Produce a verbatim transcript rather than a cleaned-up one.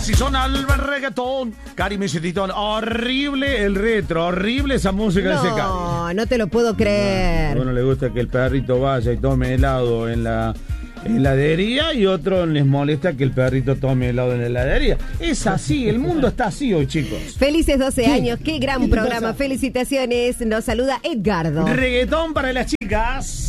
Si son al reggaetón, Cari me dice Titón, horrible el retro, horrible esa música de ese Cari. No, no te lo puedo creer. A uno le gusta que el perrito vaya y tome helado en la heladería y otro les molesta que el perrito tome helado en la heladería. Es así, el mundo está así hoy, chicos. Felices doce ¿Qué? años, qué gran ¿Qué programa. pasa? Felicitaciones, nos saluda Edgardo. Reggaetón para las chicas.